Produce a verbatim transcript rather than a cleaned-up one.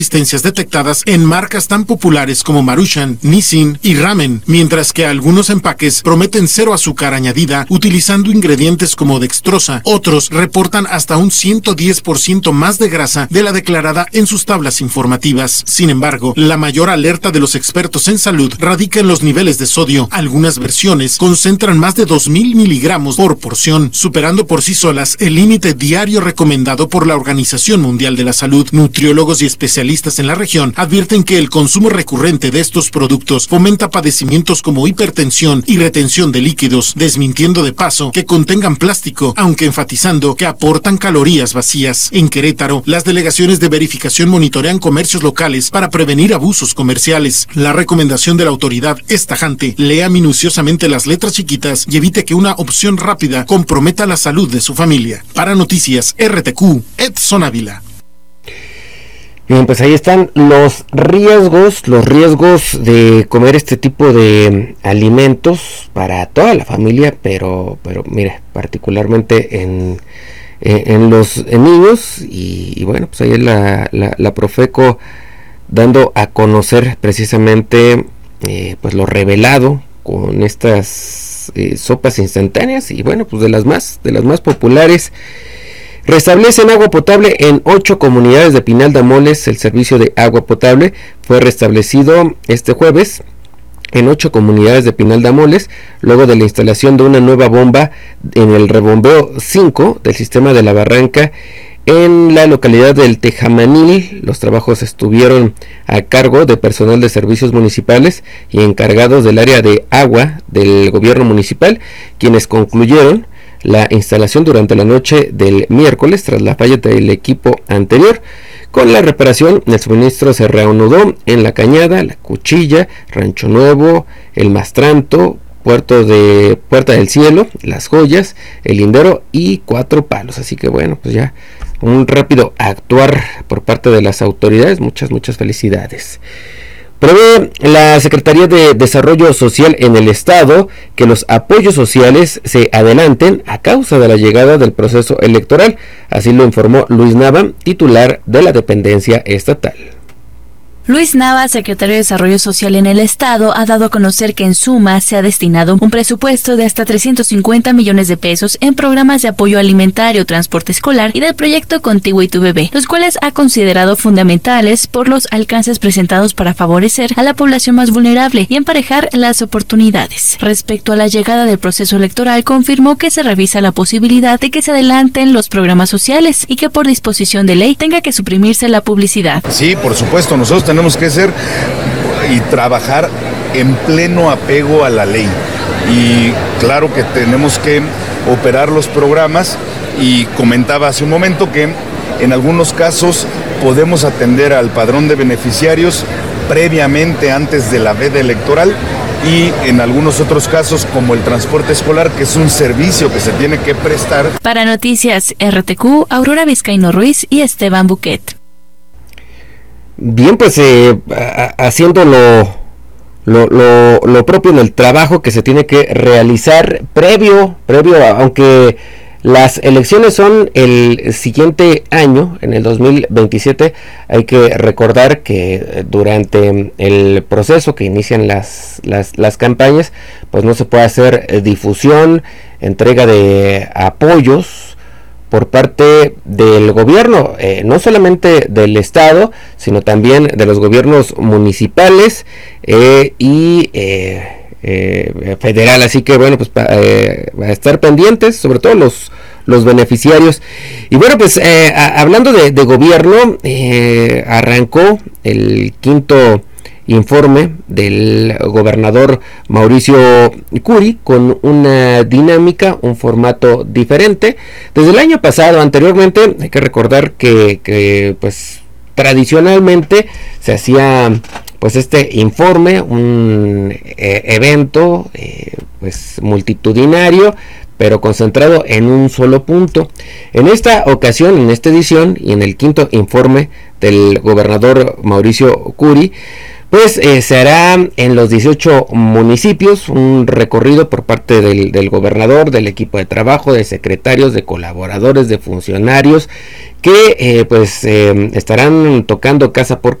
resistencias detectadas en marcas tan populares como Maruchan, Nissin y Ramen, mientras que algunos empaques prometen cero azúcar añadida utilizando ingredientes como dextrosa. Otros reportan hasta un ciento diez por ciento más de grasa de la declarada en sus tablas informativas. Sin embargo, la mayor alerta de los expertos en salud radica en los niveles de sodio. Algunas versiones concentran más de dos mil miligramos por porción, superando por sí solas el límite diario recomendado por la Organización Mundial de la Salud. Nutriólogos y especialistas en la región advierten que el consumo recurrente de estos productos fomenta padecimientos como hipertensión y retención de líquidos, desmintiendo de paso que contengan plástico, aunque enfatizando que aportan calorías vacías. En Querétaro, las delegaciones de verificación monitorean comercios locales para prevenir abusos comerciales. La recomendación de la autoridad es tajante: lea minuciosamente las letras chiquitas y evite que una opción rápida comprometa la salud de su familia. Para Noticias R T Q, Edson Ávila. Bien, pues ahí están los riesgos, los riesgos de comer este tipo de alimentos para toda la familia, pero, pero mire, particularmente en, en, en los en niños, y, y bueno, pues ahí es la, la, la Profeco dando a conocer precisamente eh, pues lo revelado con estas eh, sopas instantáneas, y bueno, pues de las más, de las más populares. Restablecen agua potable en ocho comunidades de Pinal de Amoles. El servicio de agua potable fue restablecido este jueves en ocho comunidades de Pinal de Amoles, luego de la instalación de una nueva bomba en el rebombeo cinco del sistema de la Barranca en la localidad del Tejamanil. Los trabajos estuvieron a cargo de personal de servicios municipales y encargados del área de agua del gobierno municipal, quienes concluyeron la instalación durante la noche del miércoles tras la falla del equipo anterior. Con la reparación, el suministro se reanudó en La Cañada, La Cuchilla, Rancho Nuevo, El Mastranto, Puerto de Puerta del Cielo, Las Joyas, El Lindero y Cuatro Palos. Así que bueno, pues ya un rápido actuar por parte de las autoridades. Muchas, muchas felicidades. Prevé la Secretaría de Desarrollo Social en el Estado que los apoyos sociales se adelanten a causa de la llegada del proceso electoral. Así lo informó Luis Nava, titular de la dependencia estatal. Luis Nava, secretario de Desarrollo Social en el Estado, ha dado a conocer que en suma se ha destinado un presupuesto de hasta trescientos cincuenta millones de pesos en programas de apoyo alimentario, transporte escolar y del proyecto Contigo y tu bebé, los cuales ha considerado fundamentales por los alcances presentados para favorecer a la población más vulnerable y emparejar las oportunidades. Respecto a la llegada del proceso electoral, confirmó que se revisa la posibilidad de que se adelanten los programas sociales y que por disposición de ley tenga que suprimirse la publicidad. Sí, por supuesto, nosotros tenemos que ser y trabajar en pleno apego a la ley, y claro que tenemos que operar los programas, y comentaba hace un momento que en algunos casos podemos atender al padrón de beneficiarios previamente antes de la veda electoral, y en algunos otros casos como el transporte escolar, que es un servicio que se tiene que prestar. Para Noticias R T Q, Aurora Vizcaíno Ruiz y Esteban Buquet. Bien, pues eh, haciendo lo, lo, lo, lo propio en el trabajo que se tiene que realizar previo, previo a, aunque las elecciones son el siguiente año, en el dos mil veintisiete, hay que recordar que durante el proceso que inician las, las, las campañas, pues no se puede hacer difusión, entrega de apoyos por parte del gobierno, eh, no solamente del estado, sino también de los gobiernos municipales eh, y eh, eh, federal. Así que bueno, pues pa, eh, a estar pendientes, sobre todo los los beneficiarios. Y bueno, pues eh, a, hablando de, de gobierno, eh, arrancó el quinto informe del gobernador Mauricio Curi con una dinámica, un formato diferente. Desde el año pasado, anteriormente, hay que recordar que, que pues tradicionalmente se hacía pues este informe, un eh, evento eh, pues multitudinario, pero concentrado en un solo punto. En esta ocasión, en esta edición y en el quinto informe del gobernador Mauricio Curi, Pues eh, se hará en los dieciocho municipios un recorrido por parte del, del gobernador, del equipo de trabajo, de secretarios, de colaboradores, de funcionarios que eh, pues eh, estarán tocando casa por